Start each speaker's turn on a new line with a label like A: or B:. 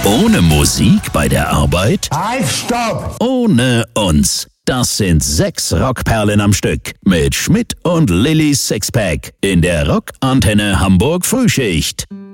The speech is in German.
A: Ohne Musik bei der Arbeit?
B: Halt, stopp!
A: Ohne uns. Das sind 6 Rockperlen am Stück mit Schmidt und Lillys Sixpack in der Rockantenne Hamburg Frühschicht.